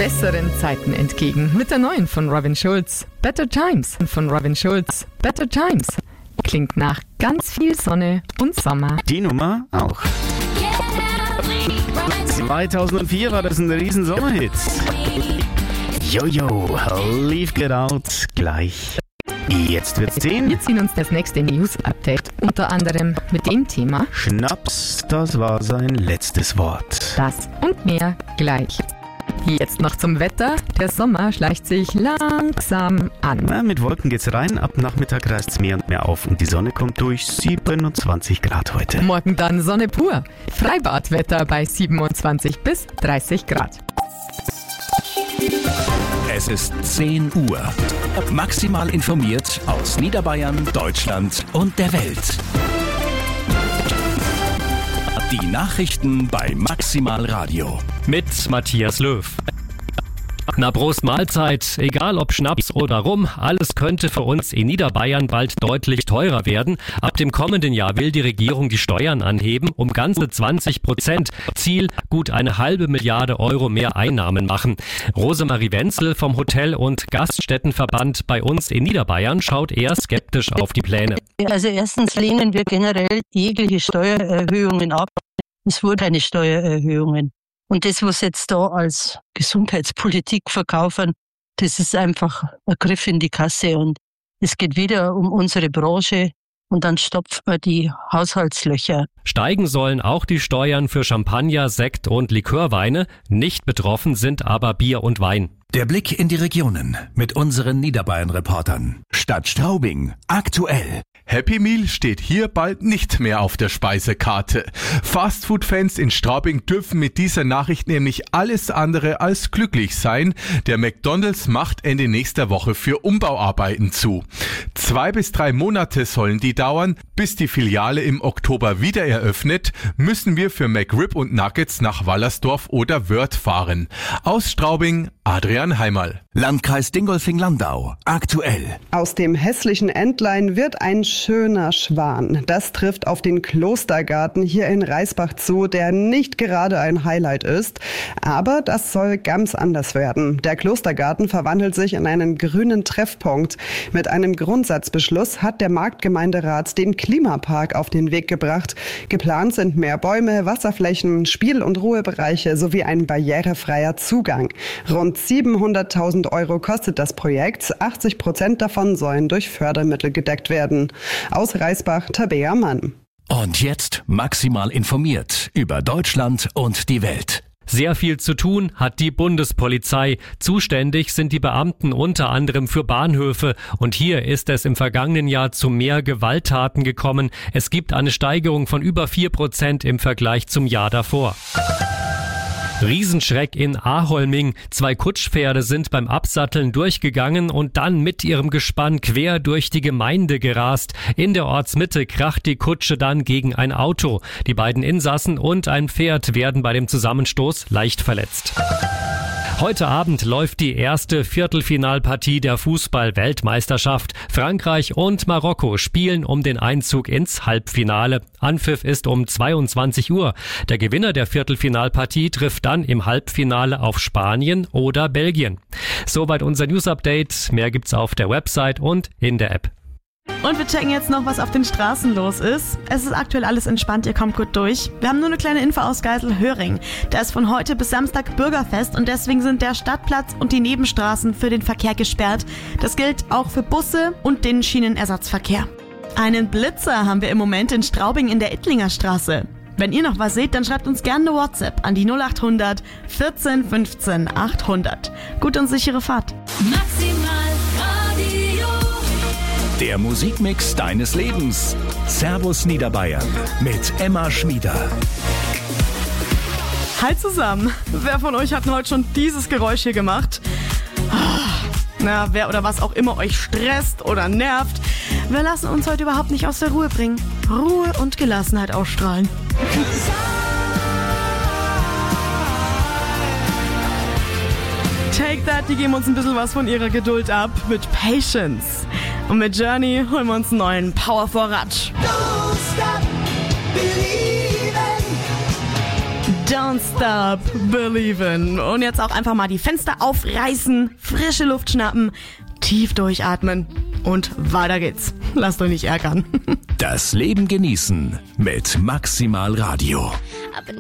besseren Zeiten entgegen mit der neuen von Robin Schulz. Better Times von Robin Schulz. Better Times klingt nach ganz viel Sonne und Sommer. Die Nummer auch. 2004 war das ein riesen Sommerhit. Jojo, Leave Get Out gleich. Jetzt wird's 10. Wir ziehen uns das nächste News-Update unter anderem mit dem Thema Schnaps, das war sein letztes Wort. Das und mehr gleich. Jetzt noch zum Wetter. Der Sommer schleicht sich langsam an. Mit Wolken geht's rein, ab Nachmittag reißt's mehr und mehr auf und die Sonne kommt durch. 27 Grad heute. Morgen dann Sonne pur. Freibadwetter bei 27 bis 30 Grad. Es ist 10 Uhr. Maximal informiert aus Niederbayern, Deutschland und der Welt. Die Nachrichten bei Maximal Radio. Mit Matthias Löw. Na, Prost Mahlzeit. Egal ob Schnaps oder Rum, alles könnte für uns in Niederbayern bald deutlich teurer werden. Ab dem kommenden Jahr will die Regierung die Steuern anheben, um ganze 20%. Ziel, gut 1,5 Milliarde Euro mehr Einnahmen machen. Rosemarie Wenzel vom Hotel- und Gaststättenverband bei uns in Niederbayern schaut eher skeptisch auf die Pläne. Also erstens lehnen wir generell jegliche Steuererhöhungen ab. Es wurden keine Steuererhöhungen. Und das, was jetzt da als Gesundheitspolitik verkaufen, das ist einfach ein Griff in die Kasse. Und es geht wieder um unsere Branche und dann stopft man die Haushaltslöcher. Steigen sollen auch die Steuern für Champagner, Sekt und Likörweine. Nicht betroffen sind aber Bier und Wein. Der Blick in die Regionen mit unseren Niederbayern-Reportern. Stadt Straubing, aktuell. Happy Meal steht hier bald nicht mehr auf der Speisekarte. Fastfood-Fans in Straubing dürfen mit dieser Nachricht nämlich alles andere als glücklich sein. Der McDonald's macht Ende nächster Woche für Umbauarbeiten zu. 2 bis 3 Monate sollen die dauern. Bis die Filiale im Oktober wieder eröffnet, müssen wir für McRib und Nuggets nach Wallersdorf oder Wörth fahren. Aus Straubing, Adrian Heimerl. Landkreis Dingolfing-Landau, aktuell. Aus dem hässlichen Entlein wird ein schöner Schwan. Das trifft auf den Klostergarten hier in Reisbach zu, der nicht gerade ein Highlight ist. Aber das soll ganz anders werden. Der Klostergarten verwandelt sich in einen grünen Treffpunkt. Mit einem Grundsatzbeschluss hat der Marktgemeinderat den Klimapark auf den Weg gebracht. Geplant sind mehr Bäume, Wasserflächen, Spiel- und Ruhebereiche sowie ein barrierefreier Zugang. Rund 700.000 Euro kostet das Projekt. 80% davon sollen durch Fördermittel gedeckt werden. Aus Reisbach, Tabea Mann. Und jetzt maximal informiert über Deutschland und die Welt. Sehr viel zu tun hat die Bundespolizei. Zuständig sind die Beamten unter anderem für Bahnhöfe. Und hier ist es im vergangenen Jahr zu mehr Gewalttaten gekommen. Es gibt eine Steigerung von über 4% im Vergleich zum Jahr davor. Riesenschreck in Aholming. 2 Kutschpferde sind beim Absatteln durchgegangen und dann mit ihrem Gespann quer durch die Gemeinde gerast. In der Ortsmitte kracht die Kutsche dann gegen ein Auto. Die beiden Insassen und ein Pferd werden bei dem Zusammenstoß leicht verletzt. Heute Abend läuft die erste Viertelfinalpartie der Fußball-Weltmeisterschaft. Frankreich und Marokko spielen um den Einzug ins Halbfinale. Anpfiff ist um 22 Uhr. Der Gewinner der Viertelfinalpartie trifft dann im Halbfinale auf Spanien oder Belgien. Soweit unser News-Update. Mehr gibt's auf der Website und in der App. Und wir checken jetzt noch, was auf den Straßen los ist. Es ist aktuell alles entspannt, ihr kommt gut durch. Wir haben nur eine kleine Info aus Geiselhöring. Da ist von heute bis Samstag Bürgerfest und deswegen sind der Stadtplatz und die Nebenstraßen für den Verkehr gesperrt. Das gilt auch für Busse und den Schienenersatzverkehr. Einen Blitzer haben wir im Moment in Straubing in der Ittlinger Straße. Wenn ihr noch was seht, dann schreibt uns gerne eine WhatsApp an die 0800 14 15 800. Gute und sichere Fahrt. Maximal Radio. Der Musikmix deines Lebens. Servus Niederbayern mit Emma Schmieder. Hi zusammen. Wer von euch hat denn heute schon dieses Geräusch hier gemacht? Na, wer oder was auch immer euch stresst oder nervt, wir lassen uns heute überhaupt nicht aus der Ruhe bringen. Ruhe und Gelassenheit ausstrahlen. Take That, die geben uns ein bisschen was von ihrer Geduld ab mit Patience. Und mit Journey holen wir uns einen neuen Powervorrat. Don't Stop Believin'. Und jetzt auch einfach mal die Fenster aufreißen, frische Luft schnappen, tief durchatmen und weiter geht's. Lasst euch nicht ärgern. Das Leben genießen mit Maximal Radio.